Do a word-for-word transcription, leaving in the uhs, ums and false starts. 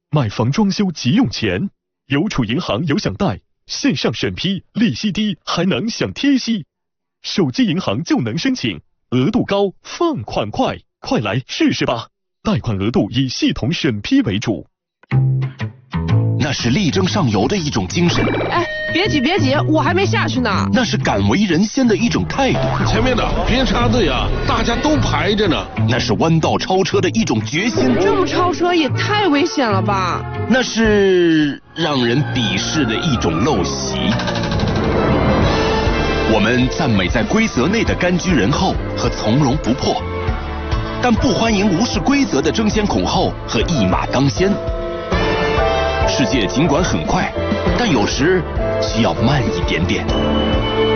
买房装修急用钱，邮储银行有享贷，线上审批，利息低，还能享贴息。手机银行就能申请，额度高，放款快，快来试试吧！贷款额度以系统审批为主。 那是力争上游的一种精神。 哎，别急别急，我还没下去呢。 那是敢为人先的一种态度。 前面的别插队啊，大家都排着呢。 那是弯道超车的一种决心。 这么超车也太危险了吧？ 那是让人鄙视的一种陋习。我们赞美在规则内的甘居人后和从容不迫，但不欢迎无视规则的争先恐后和一马当先。世界尽管很快，但有时需要慢一点点。